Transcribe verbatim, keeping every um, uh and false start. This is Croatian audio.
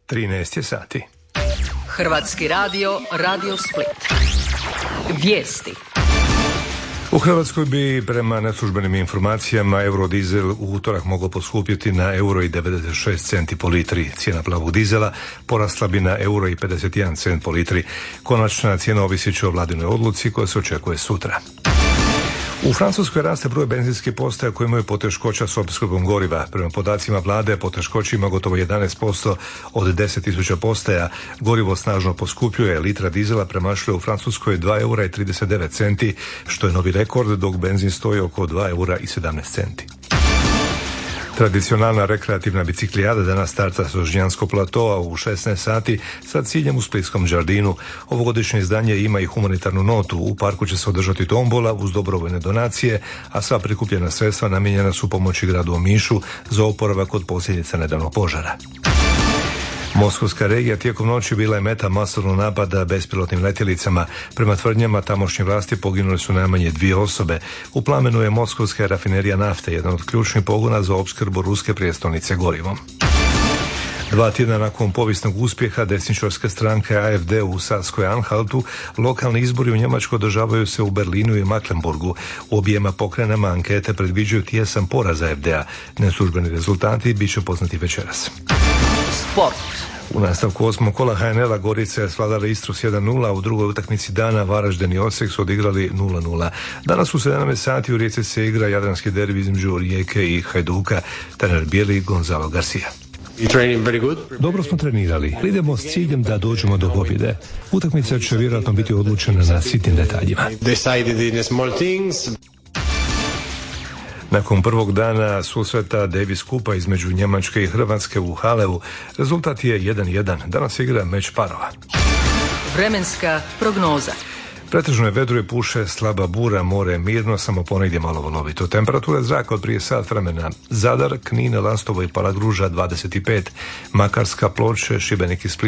trinaest je sati. Hrvatski radio, Radio Split. Vijesti. U Hrvatskoj bi prema neslužbenim informacijama eurodizel u utorak mogao poskupjeti na euro i devedeset šest centi po litri. Cijena plavog dizela porasla bi na euro i pedeset jedan cent po litri. Konačna cijena ovisit će o vladinoj odluci koja se očekuje sutra. U Francuskoj raste broj benzinskih postaja koji imaju poteškoća s opskrbom goriva. Prema podacima vlade, poteškoća ima gotovo jedanaest posto od deset tisuća postaja. Gorivo snažno poskupljuje, litra dizela premašuje u Francuskoj dva eura i trideset devet centi, što je novi rekord, dok benzin stoji oko dva eura i sedamnaest centi. Tradicionalna rekreativna biciklijada danas starta sa Žnjanskog platoa u šesnaest sati sa ciljem u Splitskom Đardinu. Ovogodišnje izdanje ima i humanitarnu notu. U parku će se održati tombola uz dobrovoljne donacije, a sva prikupljena sredstva namijenjena su pomoći gradu Omišu za oporavak od posljedica nedavnog požara. Moskovska regija tijekom noći bila je meta masovnog napada bespilotnim letjelicama. Prema tvrdnjama tamošnje vlasti poginule su najmanje dvije osobe. U plamenu je moskovska rafinerija nafte, jedan od ključnih pogona za opskrbu ruske prijestolnice gorivom. Dva tjedna nakon povijesnog uspjeha desničarske stranke A F D u Saskoj Anhaltu, lokalni izbori u Njemačkoj održavaju se u Berlinu i Mecklenburgu. U objema pokrenama ankete predviđaju tijesan poraz A F D-a. Neslužbeni rezultati bit će poznati večeras. Sport. U nastavku osmog kola H N L-a Gorica je svladala Istru s jedan nula, a u drugoj utakmici dana Varaždin i Osijek su odigrali nula nula. Danas u sedamnaest sati u Rijeci se igra jadranski derbi između Rijeke i Hajduka. Trener bijeli Gonzalo Garcia. Dobro smo trenirali. Idemo s ciljem da dođemo do pobjede. Utakmica će vjerojatno biti odlučena na sitnim detaljima. Nakon prvog dana susreta Davis Kupa između Njemačke i Hrvatske u Halevu, rezultat je jedan jedan. Danas igra meč parova. Vremenska prognoza. Pretežno je vedro i puše slaba bura, more je mirno, samo ponegdje malo valovito. Temperatura zraka od prije sat vremena: Zadar, Knin, Lastovo i Palagruža dvadeset pet, Makarska, Ploče, Šibenik i Split